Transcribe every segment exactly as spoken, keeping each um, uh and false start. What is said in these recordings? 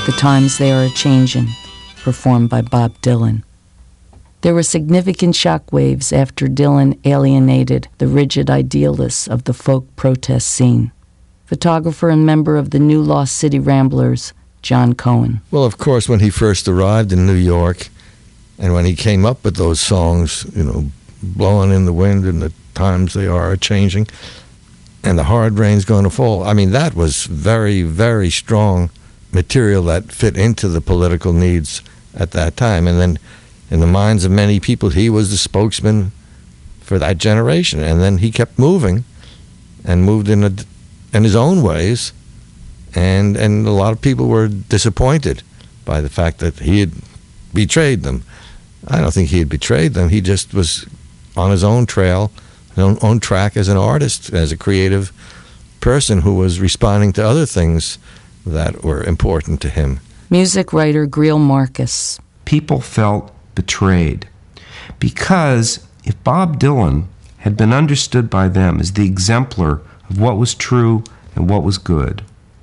The Times They Are A-Changin', performed by Bob Dylan. There were significant shockwaves after Dylan alienated the rigid idealists of the folk protest scene. Photographer and member of the New Lost City Ramblers, John Cohen. Well, of course, when he first arrived in New York, and when he came up with those songs, you know, Blowing in the Wind and The Times They Are A-Changin', and The Hard Rain's Gonna Fall, I mean, that was very, very strong material that fit into the political needs at that time. And then in the minds of many people, he was the spokesman for that generation. And then he kept moving and moved in a, in his own ways. And, and a lot of people were disappointed by the fact that he had betrayed them. I don't think he had betrayed them. He just was on his own trail, his own, own track as an artist, as a creative person who was responding to other things that were important to him. Music writer Greil Marcus. People felt betrayed because if Bob Dylan had been understood by them as the exemplar of what was true and what was good,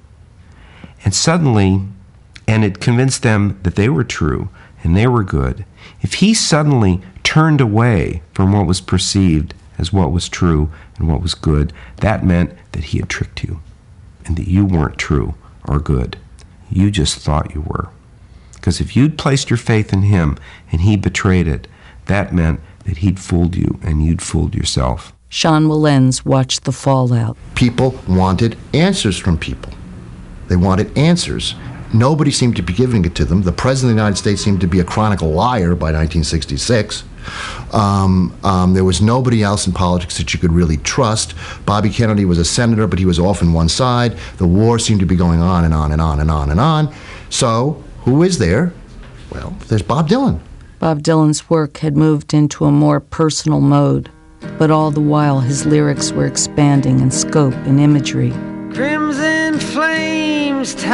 and suddenly, and it convinced them that they were true and they were good, if he suddenly turned away from what was perceived as what was true and what was good, that meant that he had tricked you and that you weren't true or good. You just thought you were. Because if you'd placed your faith in him and he betrayed it, that meant that he'd fooled you and you'd fooled yourself. Sean Wilentz watched the fallout. People wanted answers from people. They wanted answers. Nobody seemed to be giving it to them. The President of the United States seemed to be a chronic liar by nineteen sixty-six. Um, um, there was nobody else in politics that you could really trust. Bobby Kennedy was a senator, but he was off on one side. The war seemed to be going on and on and on and on and on. So, who is there? Well, there's Bob Dylan. Bob Dylan's work had moved into a more personal mode, but all the while his lyrics were expanding in scope and imagery. Crimson flames